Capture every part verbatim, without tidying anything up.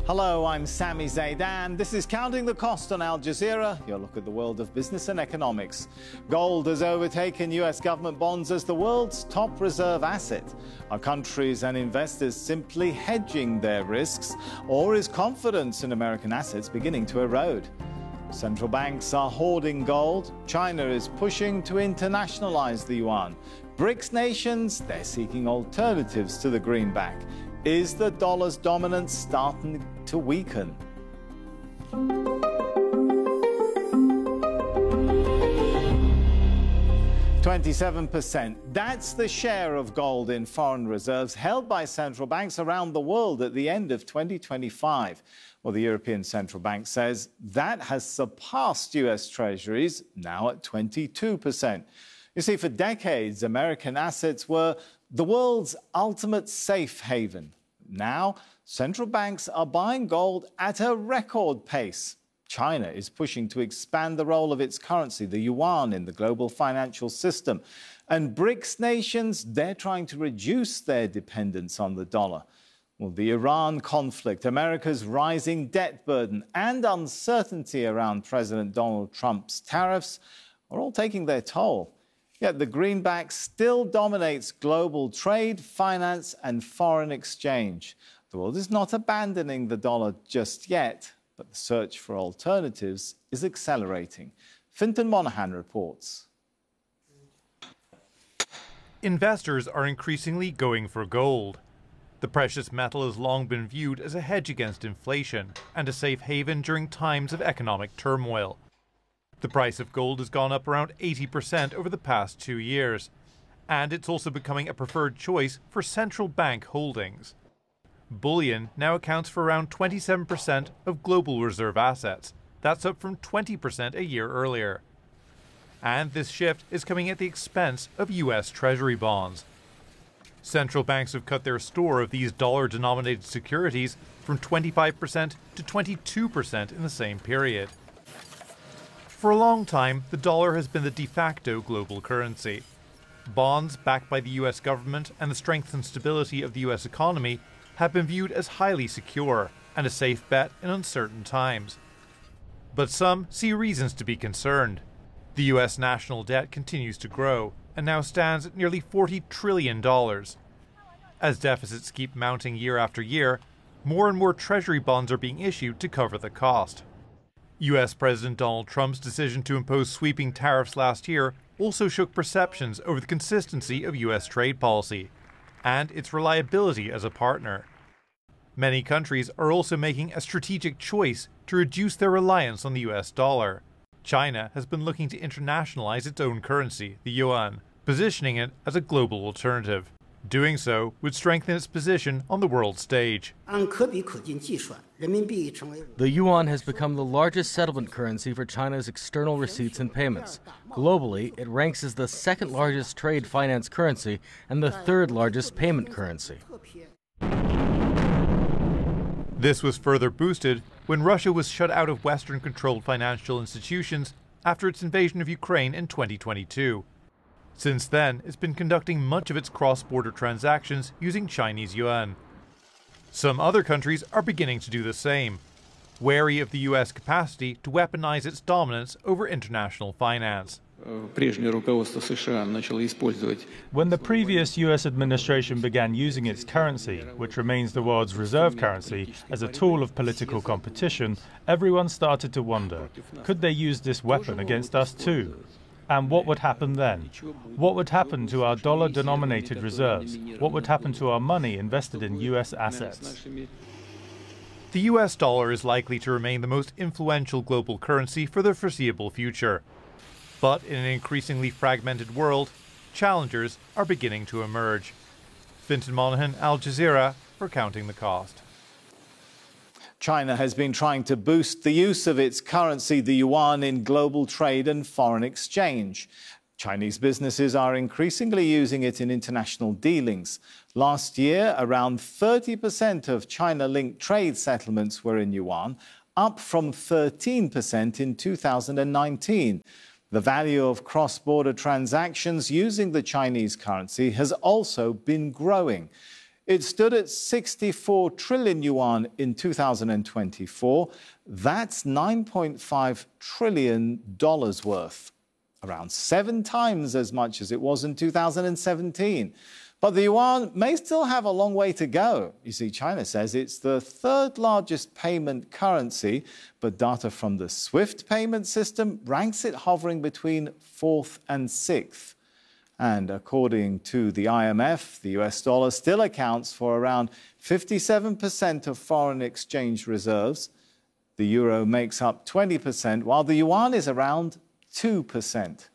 Hello, I'm Sami Zaidan. This is Counting the Cost on Al Jazeera, your look at the world of business and economics. Gold has overtaken U S government bonds as the world's top reserve asset. Are countries and investors simply hedging their risks, or is confidence in American assets beginning to erode? Central banks are hoarding gold. China is pushing to internationalize the yuan. BRICS nations, they're seeking alternatives to the greenback. Is the dollar's dominance starting to weaken? twenty-seven percent. That's the share of gold in foreign reserves held by central banks around the world at the end of twenty twenty-five. Well, the European Central Bank says that has surpassed U S Treasuries, now at twenty-two percent. You see, for decades, American assets were the world's ultimate safe haven. Now, central banks are buying gold at a record pace. China is pushing to expand the role of its currency, the yuan, in the global financial system. And BRICS nations, they're trying to reduce their dependence on the dollar. Well, the Iran conflict, America's rising debt burden, and uncertainty around President Donald Trump's tariffs are all taking their toll. Yet the greenback still dominates global trade, finance, and foreign exchange. The world is not abandoning the dollar just yet, but the search for alternatives is accelerating. Fintan Monahan reports. Investors are increasingly going for gold. The precious metal has long been viewed as a hedge against inflation and a safe haven during times of economic turmoil. The price of gold has gone up around eighty percent over the past two years, and it's also becoming a preferred choice for central bank holdings. Bullion now accounts for around twenty-seven percent of global reserve assets. That's up from twenty percent a year earlier. And this shift is coming at the expense of U S Treasury bonds. Central banks have cut their store of these dollar-denominated securities from twenty-five percent to twenty-two percent in the same period. For a long time, the dollar has been the de facto global currency. Bonds backed by the U S government and the strength and stability of the U S economy have been viewed as highly secure and a safe bet in uncertain times. But some see reasons to be concerned. The U S national debt continues to grow and now stands at nearly forty trillion dollars. As deficits keep mounting year after year, more and more Treasury bonds are being issued to cover the cost. U S President Donald Trump's decision to impose sweeping tariffs last year also shook perceptions over the consistency of U S trade policy and its reliability as a partner. Many countries are also making a strategic choice to reduce their reliance on the U S dollar. China has been looking to internationalize its own currency, the yuan, positioning it as a global alternative. Doing so would strengthen its position on the world stage. The yuan has become the largest settlement currency for China's external receipts and payments. Globally, it ranks as the second largest trade finance currency and the third largest payment currency. This was further boosted when Russia was shut out of Western-controlled financial institutions after its invasion of Ukraine in twenty twenty-two. Since then, it's been conducting much of its cross-border transactions using Chinese yuan. Some other countries are beginning to do the same, wary of the U S capacity to weaponize its dominance over international finance. When the previous U S administration began using its currency, which remains the world's reserve currency, as a tool of political competition, everyone started to wonder, could they use this weapon against us too? And what would happen then? What would happen to our dollar-denominated reserves? What would happen to our money invested in U S assets? The U S dollar is likely to remain the most influential global currency for the foreseeable future. But in an increasingly fragmented world, challengers are beginning to emerge. Fintan Monahan, Al Jazeera, for Counting the Cost. China has been trying to boost the use of its currency, the yuan, in global trade and foreign exchange. Chinese businesses are increasingly using it in international dealings. Last year, around thirty percent of China-linked trade settlements were in yuan, up from thirteen percent in two thousand nineteen. The value of cross-border transactions using the Chinese currency has also been growing. It stood at sixty-four trillion yuan in two thousand twenty-four. That's nine point five trillion dollars worth, around seven times as much as it was in two thousand seventeen. But the yuan may still have a long way to go. You see, China says it's the third largest payment currency, but data from the SWIFT payment system ranks it hovering between fourth and sixth. And according to the I M F, the U S dollar still accounts for around fifty-seven percent of foreign exchange reserves. The euro makes up twenty percent, while the yuan is around two percent.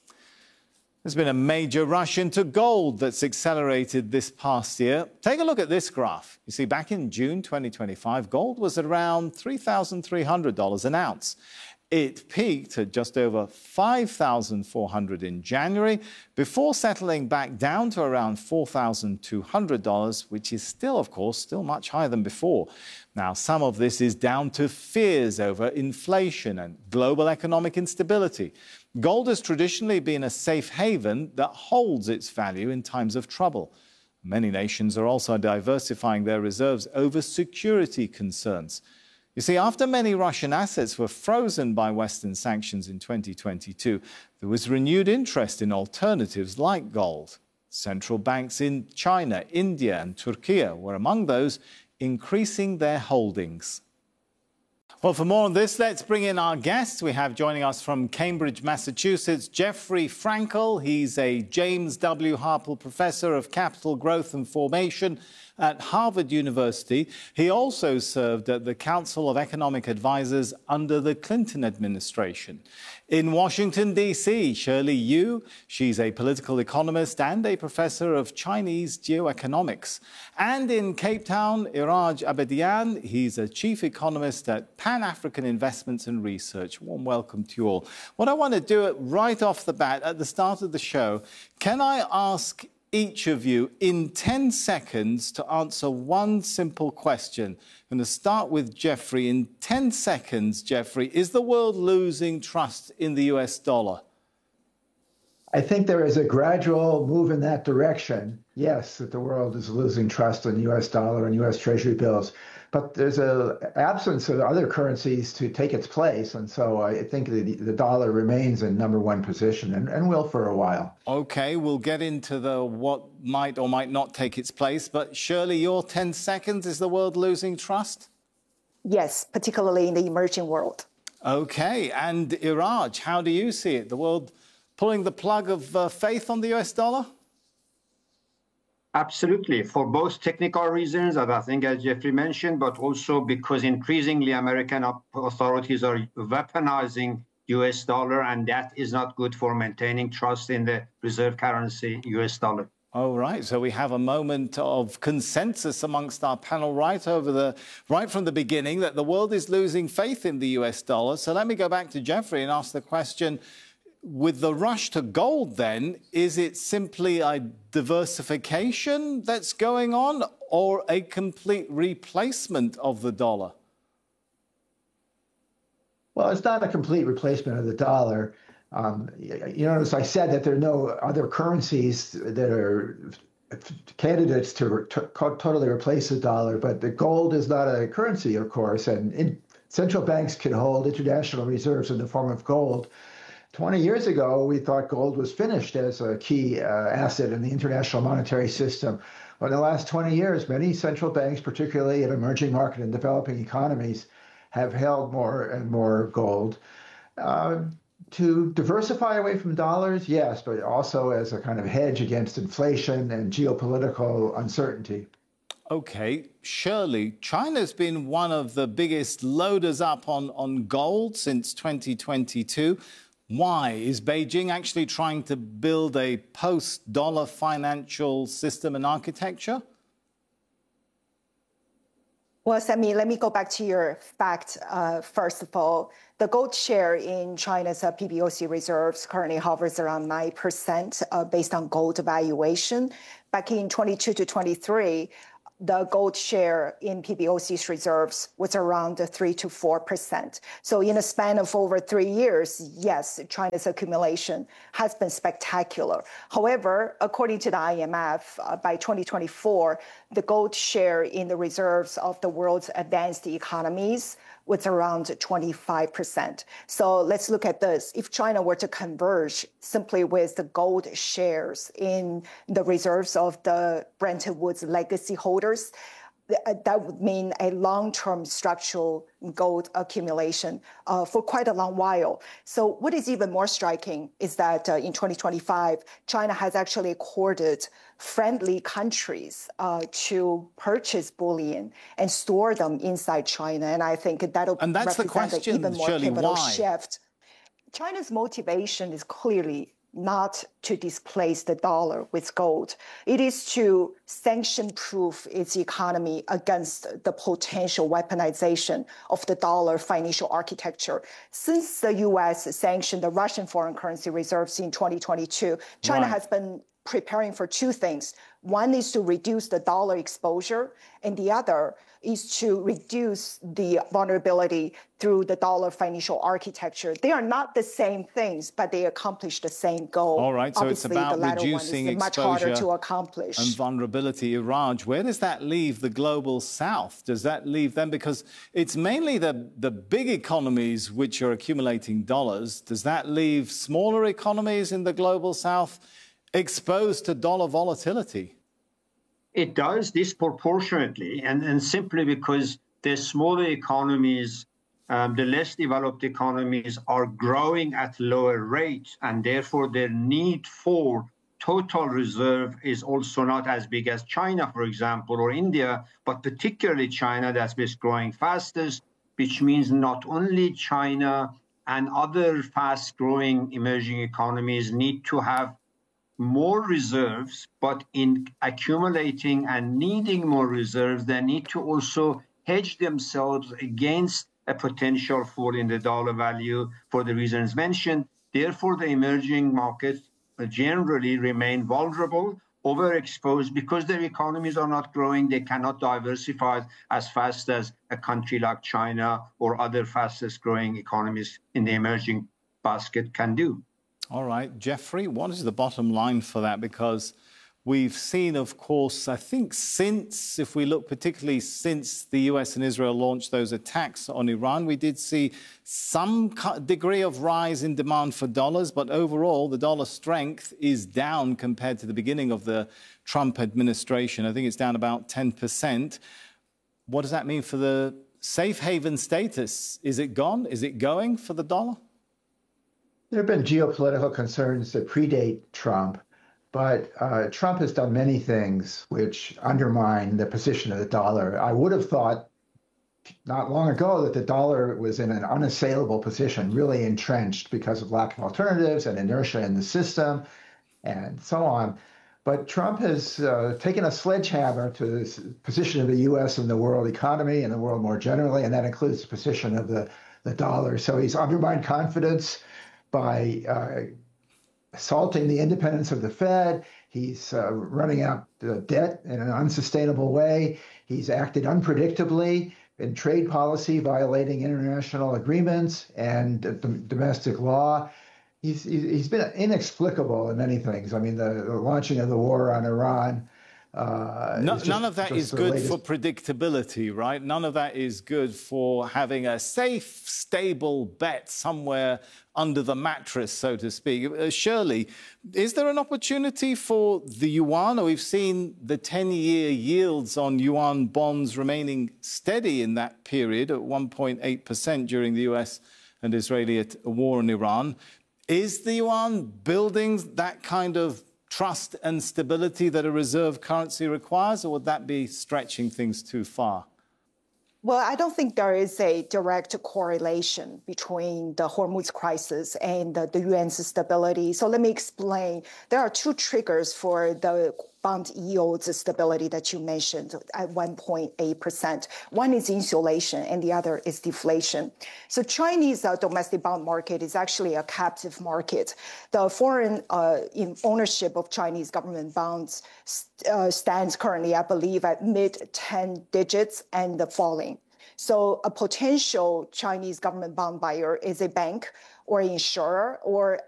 There's been a major rush into gold that's accelerated this past year. Take a look at this graph. You see, back in June twenty twenty-five, gold was at around three thousand three hundred dollars an ounce. It peaked at just over five thousand four hundred dollars in January, before settling back down to around four thousand two hundred dollars, which is still, of course, still much higher than before. Now, some of this is down to fears over inflation and global economic instability. Gold has traditionally been a safe haven that holds its value in times of trouble. Many nations are also diversifying their reserves over security concerns. You see, after many Russian assets were frozen by Western sanctions in twenty twenty-two, there was renewed interest in alternatives like gold. Central banks in China, India, and Turkey were among those increasing their holdings. Well, for more on this, let's bring in our guests. We have joining us from Cambridge, Massachusetts, Jeffrey Frankel. He's a James W. Harpel Professor of Capital Growth and Formation at Harvard University. He also served at the Council of Economic Advisors under the Clinton administration. In Washington, D C, Shirley Yu. She's a political economist and a professor of Chinese geoeconomics. And in Cape Town, Iraj Abedian. He's a chief economist at Pan-African Investments and Research. Warm welcome to you all. What I want to do it right off the bat, at the start of the show, can I ask each of you in ten seconds to answer one simple question? I'm going to start with Jeffrey. In ten seconds, Jeffrey, is the world losing trust in the U S dollar? I think there is a gradual move in that direction. Yes, that the world is losing trust in the U S dollar and U S Treasury bills. But there's an absence of other currencies to take its place. And so I think the, the dollar remains in number one position and, and will for a while. OK, we'll get into the what might or might not take its place. But Shirley, your ten seconds, is the world losing trust? Yes, particularly in the emerging world. OK, and Iraj, how do you see it? The world pulling the plug of uh, faith on the U S dollar? Absolutely, for both technical reasons, that I think, as Jeffrey mentioned, but also because increasingly American authorities are weaponizing U S dollar, and that is not good for maintaining trust in the reserve currency, U S dollar. Oh, right. So we have a moment of consensus amongst our panel right over the right from the beginning that the world is losing faith in the U S dollar. So let me go back to Jeffrey and ask the question. With the rush to gold, then, is it simply a diversification that's going on or a complete replacement of the dollar? Well, it's not a complete replacement of the dollar. Um, you notice I said that there are no other currencies that are candidates to, to totally replace the dollar, but the gold is not a currency, of course, and in, central banks can hold international reserves in the form of gold. twenty years ago, we thought gold was finished as a key uh, asset in the international monetary system. But in the last twenty years, many central banks, particularly in emerging market and developing economies, have held more and more gold. Uh, to diversify away from dollars, yes, but also as a kind of hedge against inflation and geopolitical uncertainty. OK, Shirley, China's been one of the biggest loaders up on, on gold since twenty twenty-two. Why? Is Beijing actually trying to build a post-dollar financial system and architecture? Well, Sammy, let me go back to your fact. Uh, first of all, the gold share in China's uh, P B O C reserves currently hovers around nine percent uh, based on gold valuation. Back in twenty-two to twenty-three, the gold share in P B O C's reserves was around three to four percent. So in a span of over three years, yes, China's accumulation has been spectacular. However, according to the I M F, uh, by twenty twenty-four, the gold share in the reserves of the world's advanced economies was around twenty-five percent. So let's look at this. If China were to converge simply with the gold shares in the reserves of the Bretton Woods legacy holders, that would mean a long-term structural gold accumulation uh, for quite a long while. So what is even more striking is that uh, in twenty twenty-five, China has actually accorded friendly countries uh, to purchase bullion and store them inside China. And I think that'll and that's represent the question, an even more Shirley, pivotal why? shift. China's motivation is clearly not to displace the dollar with gold. It is to sanction-proof its economy against the potential weaponization of the dollar financial architecture. Since the U S sanctioned the Russian foreign currency reserves in twenty twenty-two, China Right. has been preparing for two things. One is to reduce the dollar exposure, and the other is to reduce the vulnerability through the dollar financial architecture. They are not the same things, but they accomplish the same goal. All right, so Obviously, it's about the latter reducing one is much harder exposure to accomplish. and vulnerability. Iraj, where does that leave the global south? Does that leave them? Because it's mainly the, the big economies which are accumulating dollars. Does that leave smaller economies in the global south exposed to dollar volatility? It does disproportionately, and, and simply because the smaller economies, um, the less developed economies are growing at lower rates, and therefore their need for total reserve is also not as big as China, for example, or India, but particularly China that's been growing fastest, which means not only China and other fast-growing emerging economies need to have more reserves, but in accumulating and needing more reserves, they need to also hedge themselves against a potential fall in the dollar value for the reasons mentioned. Therefore, the emerging markets generally remain vulnerable, overexposed, because their economies are not growing. They cannot diversify as fast as a country like China or other fastest growing economies in the emerging basket can do. All right, Jeffrey, what is the bottom line for that? Because we've seen, of course, I think since, if we look particularly since the U S and Israel launched those attacks on Iran, we did see some degree of rise in demand for dollars, but overall the dollar strength is down compared to the beginning of the Trump administration. I think it's down about ten percent. What does that mean for the safe haven status? Is it gone? Is it going for the dollar? There have been geopolitical concerns that predate Trump, but uh, Trump has done many things which undermine the position of the dollar. I would have thought not long ago that the dollar was in an unassailable position, really entrenched because of lack of alternatives and inertia in the system and so on. But Trump has uh, taken a sledgehammer to the position of the U S and the world economy and the world more generally, and that includes the position of the, the dollar. So he's undermined confidence by uh, assaulting the independence of the Fed. He's uh, running out the debt in an unsustainable way. He's acted unpredictably in trade policy, violating international agreements and uh, domestic law. He's, he's been inexplicable in many things. I mean, the, the launching of the war on Iran. Uh, no, just, none of that is good latest... for predictability, right? None of that is good for having a safe, stable bet somewhere under the mattress, so to speak. Uh, Shirley, is there an opportunity for the yuan? Or we've seen the ten-year yields on yuan bonds remaining steady in that period at one point eight percent during the U S and Israeli war in Iran. Is the yuan building that kind of trust and stability that a reserve currency requires, or would that be stretching things too far? Well, I don't think there is a direct correlation between the Hormuz crisis and the, the yuan's stability. So let me explain. There are two triggers for the bond yields stability that you mentioned at one point eight percent. One is insulation and the other is deflation. So Chinese uh, domestic bond market is actually a captive market. The foreign uh, in ownership of Chinese government bonds uh, stands currently, I believe, at mid ten digits and falling. So a potential Chinese government bond buyer is a bank or insurer or